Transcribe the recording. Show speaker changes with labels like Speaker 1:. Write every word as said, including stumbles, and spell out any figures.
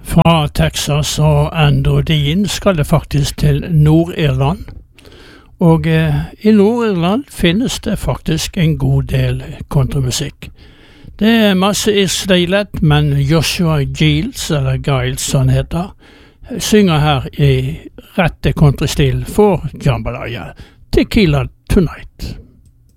Speaker 1: Fra Texas og Andrew Dean skal det faktisk til Nord-Irland. Og eh, i Nord-Irland finnes det faktisk en god del countrymusikk. Det er masse Israelet, men Joshua Giles, eller Giles som han heter, synger her i rette countrystil for Jambalaya. Tequila Tonight.